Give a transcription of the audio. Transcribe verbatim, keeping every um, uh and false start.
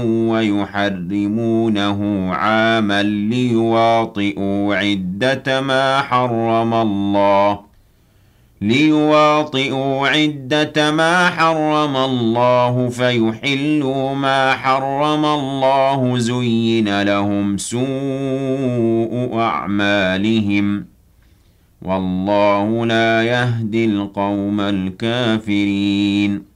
ويحرمونه عاما ليواطئوا عدة ما حرم الله ليواطئوا عدة ما حرم الله فيحلوا ما حرم الله زين لهم سوء أعمالهم والله لا يهدي القوم الكافرين